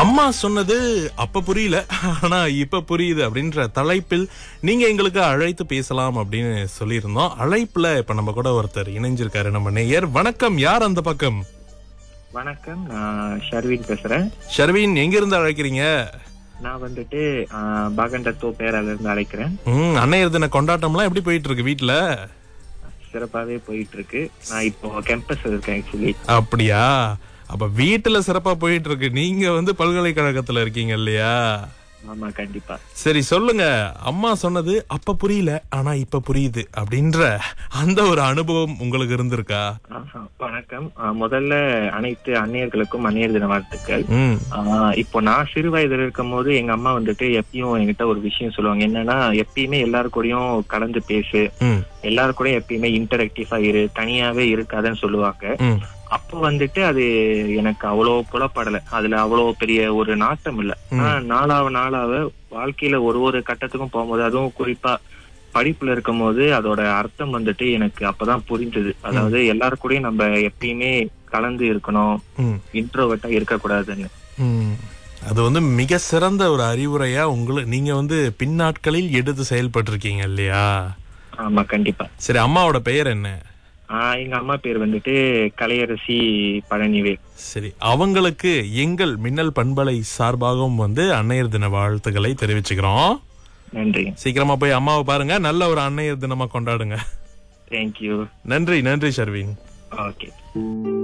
அம்மா சொன்னது அப்ப புரியல, ஆனா இப்ப புரியுது அப்படின்ற தலைப்பில் நீங்க எங்களுக்கு அழைத்து பேசலாம் அப்படின்னு சொல்லியிருந்தோம். அழைப்புல இப்ப நம்ம கூட ஒருத்தர் இணைஞ்சிருக்காரு, நம்ம நேயர். வணக்கம், யார் அந்த பக்கம்? வணக்கம், நான் ஷர்வின் பேசுறேன். ஷர்வின், எங்க இருந்து அழைக்கிறீங்க? நான் வந்துட்டு பாகண்டத்தோ பேரால இருந்து அழைக்கிறேன். அன்னையர் தின கொண்டாட்டம்லாம் எப்படி போயிட்டு இருக்கு வீட்டுல? சிறப்பாவே போயிட்டு இருக்கு. நான் இப்போ கேம்பஸ் இருக்கேன் ஆக்சுவலி. அப்படியா? அப்ப வீட்டுல சிறப்பா போயிட்டு இருக்கு. நீங்க பல்கலைக்கழகத்துல இருக்கீங்க இல்லையா? ஆமா, கண்டிப்பா. சரி, சொல்லுங்க. அம்மா சொன்னது அப்ப புரியல, ஆனா இப்ப புரியுது அப்படின்ற அந்த ஒரு அனுபவம் உங்களுக்கு இருந்திருக்கா? வணக்கம். முதல்ல அனைத்து அன்னையர்களுக்கும் அன்னையர் தின வாழ்த்துக்கள். இப்போ நான் சிறு வயதுல இருக்கும் போது எங்க அம்மா வந்துட்டு எப்பயும் என்கிட்ட ஒரு விஷயம் சொல்லுவாங்க. என்னன்னா, எப்பயுமே எல்லாரு கூடயும் கலந்து பேசு, எல்லாரு கூட எப்பயுமே இன்டராக்டிவா இரு, தனியாவே இருக்காதுன்னு சொல்லுவாங்க. அப்போ வந்துட்டு அது எனக்கு அவ்வளவு புலப்படல, அதுல அவ்வளவு பெரிய ஒரு நாட்டம் இல்ல. ஆனா நாளாவ வாழ்க்கையில ஒரு கட்டத்துக்கும் போகும்போது, அதுவும் குறிப்பா படிப்புல இருக்கும் போது அதோட அர்த்தம் வந்துட்டு எனக்கு அப்பதான் புரிஞ்சது. அதாவது எல்லாரு கூடயும் நம்ம எப்பயுமே கலந்து இருக்கணும், இன்ட்ரோவர்ட்டா இருக்கக்கூடாதுன்னு. அது மிக சிறந்த ஒரு அறிவுரையா நீங்க பின்னாட்களில் எடுத்து செயல்பட்டு இருக்கீங்க இல்லையா? ஆமா, கண்டிப்பா. சரி, அம்மாவோட பெயர் என்ன? எங்க அம்மா பேர் வந்துட்டு கலையரசி பழனிவேல். சரி, அவங்களுக்கு எங்கள் மின்னல் பண்பலை சார்பாகவும் அன்னையர் தின வாழ்த்துக்களை தெரிவிச்சுக்கிறோம். நன்றி. சீக்கிரமா போய் அம்மாவை பாருங்க, நல்ல ஒரு அன்னையர் தினமா கொண்டாடுங்க. தேங்க்யூ. நன்றி ஷர்வின். ஓகே.